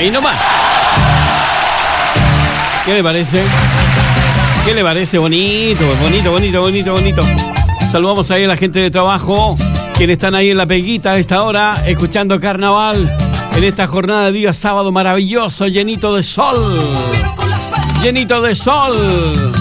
Ahí nomás. ¿Qué le parece? ¿Qué le parece? Bonito, bonito, bonito, bonito, bonito. Saludamos ahí a la gente de trabajo, quienes están ahí en la peguita a esta hora, escuchando Carnaval en esta jornada de día sábado maravilloso, llenito de sol. Llenito de sol.